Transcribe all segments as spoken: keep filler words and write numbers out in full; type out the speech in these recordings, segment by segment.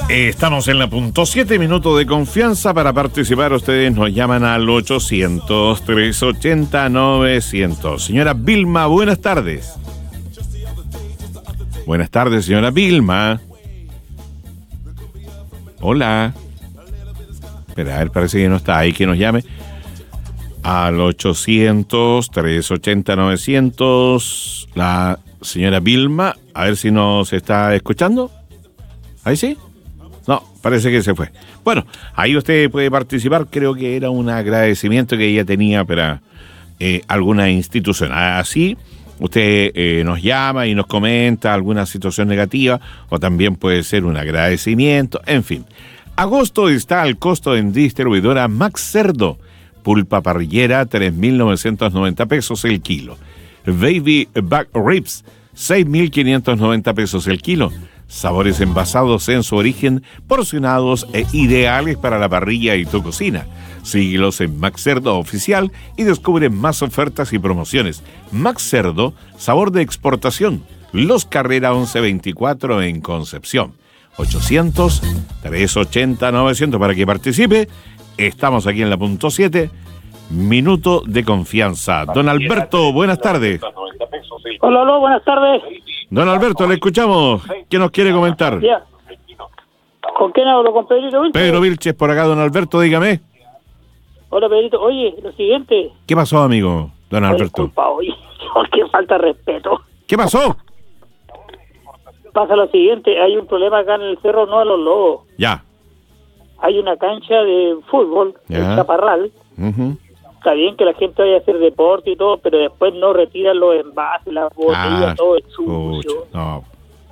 Estamos en la punto siete, minuto de confianza. Para participar ustedes nos llaman al ochocientos, trescientos ochenta, novecientos. Señora Vilma, buenas tardes. Buenas tardes, señora Vilma. Hola. Espera, a ver, parece que no está ahí, que nos llame al ochocientos, trescientos ochenta, novecientos. La señora Vilma, a ver si nos está escuchando. ¿Ahí sí? No, parece que se fue. Bueno, ahí usted puede participar. Creo que era un agradecimiento que ella tenía para eh, alguna institución. Así, usted eh, nos llama y nos comenta alguna situación negativa, o también puede ser un agradecimiento. En fin, agosto está al costo en distribuidora Max Cerdo. Pulpa parrillera, tres mil novecientos noventa pesos el kilo. Baby Back Ribs, seis mil quinientos noventa pesos el kilo. Sabores envasados en su origen, porcionados e ideales para la parrilla y tu cocina. Síguelos en Max Cerdo Oficial y descubre más ofertas y promociones. Max Cerdo, sabor de exportación. Los Carrera once veinticuatro en Concepción. ochocientos, trescientos ochenta, novecientos para que participe. Estamos aquí en la punto siete, minuto de confianza. Don Alberto, buenas tardes. Hola, hola, buenas tardes. Don Alberto, le escuchamos. ¿Qué nos quiere comentar? Ya. ¿Con quién hablo? ¿Con Pedrito Vilches? Pedro Vilches por acá, don Alberto, dígame. Hola, Pedrito. Oye, lo siguiente. ¿Qué pasó, amigo, don Alberto? Disculpa, oye, qué falta de respeto. ¿Qué pasó? Pasa lo siguiente, hay un problema acá en el Cerro No a los Lobos. Ya. Hay una cancha de fútbol, el Chaparral. Uh-huh. Está bien que la gente vaya a hacer deporte y todo, pero después no retiran los envases, las botellas, Ah, todo es sucio. Pucha, no.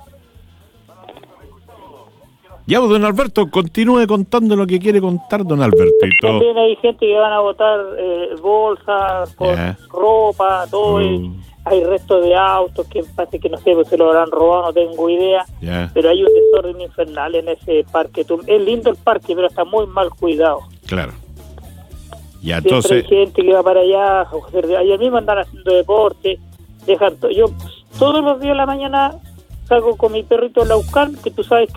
Ya, don Alberto, continúe contando lo que quiere contar, don Albertito. También hay gente que van a botar eh, bolsas, con Yeah. ropa, todo. Uh. Y hay restos de autos que parece que no sé, pues se lo habrán robado, no tengo idea. Ya. Pero hay un desorden infernal en ese parque. Tú- Es lindo el parque, pero está muy mal cuidado. Claro. Ya, Siempre entonces, hay gente que va para allá, a hacer de- ayer mismo andan haciendo deporte, dejan to- yo todos los días de la mañana salgo con mi perrito Laucan, que tú sabes